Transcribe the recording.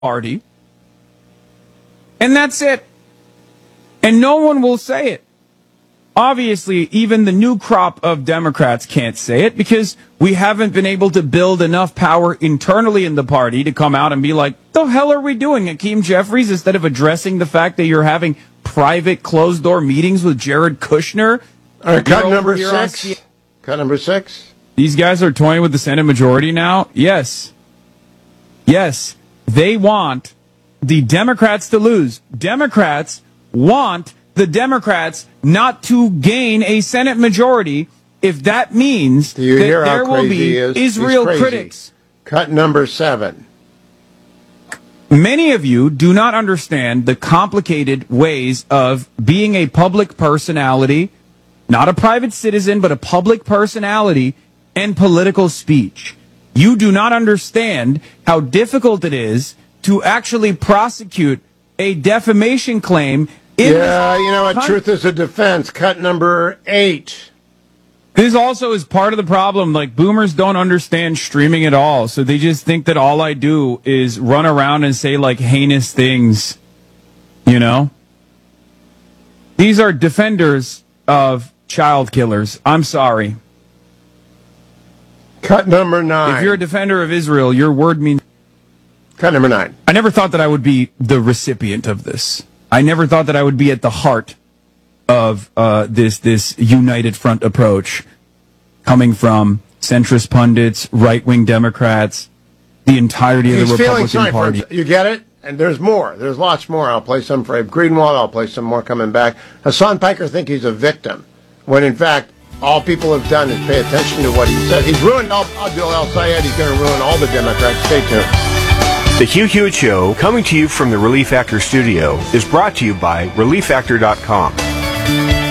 party. And that's it. And no one will say it. Obviously, even the new crop of Democrats can't say it because we haven't been able to build enough power internally in the party to come out and be like, the hell are we doing, Hakeem Jeffries, instead of addressing the fact that you're having private closed-door meetings with Jared Kushner? All right, cut number 6. Cut number 6. These guys are toying with the Senate majority now? Yes. Yes. They want the Democrats to lose. Democrats want the Democrats not to gain a Senate majority if that means that there will be Israel critics. Cut number 7. Many of you do not understand the complicated ways of being a public personality, not a private citizen, but a public personality, and political speech. You do not understand how difficult it is to actually prosecute a defamation claim. Yeah, you know what? Truth is a defense. Cut number 8. This also is part of the problem. Like, boomers don't understand streaming at all. So they just think that all I do is run around and say, like, heinous things. You know? These are defenders of child killers. I'm sorry. Cut number 9. If you're a defender of Israel, your word means... Cut number 9. I never thought that I would be the recipient of this. I never thought that I would be at the heart of this united front approach coming from centrist pundits, right-wing Democrats, the entirety of the Republican Party. You get it? And there's more. There's lots more. I'll play some for Abe Greenwald. I'll play some more coming back. Hassan Piker think he's a victim, when in fact all people have done is pay attention to what he said. He's ruined Abdul El-Sayed. He's going to ruin all the Democrats. Stay tuned. The Hugh Hewitt Show, coming to you from the Relief Factor studio, is brought to you by ReliefFactor.com.